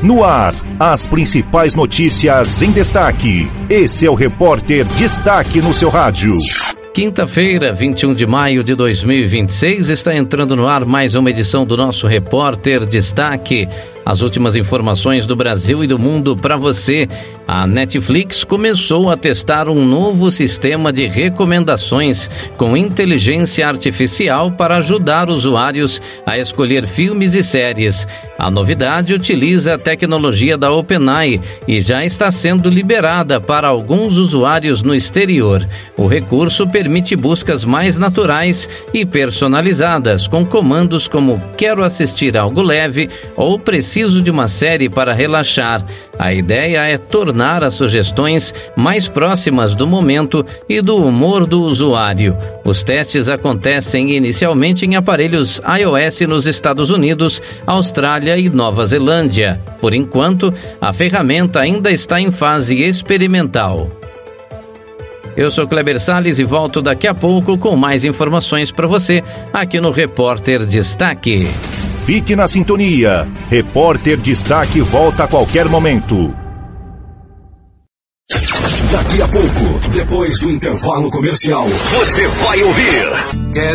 No ar, as principais notícias em destaque. Esse é o Repórter Destaque no seu rádio. Quinta-feira, 21 de maio de 2026, está entrando no ar mais uma edição do nosso Repórter Destaque. As últimas informações do Brasil e do mundo para você. A Netflix começou a testar um novo sistema de recomendações com inteligência artificial para ajudar usuários a escolher filmes e séries. A novidade utiliza a tecnologia da OpenAI e já está sendo liberada para alguns usuários no exterior. O recurso permite buscas mais naturais e personalizadas, com comandos como "quero assistir algo leve" ou "preciso de uma série para relaxar". A ideia é tornar as sugestões mais próximas do momento e do humor do usuário. Os testes acontecem inicialmente em aparelhos iOS nos Estados Unidos, Austrália e Nova Zelândia. Por enquanto, a ferramenta ainda está em fase experimental. Eu sou Kleber Salles e volto daqui a pouco com mais informações para você aqui no Repórter Destaque. Fique na sintonia. Repórter Destaque volta a qualquer momento. Daqui a pouco, depois do intervalo comercial, você vai ouvir.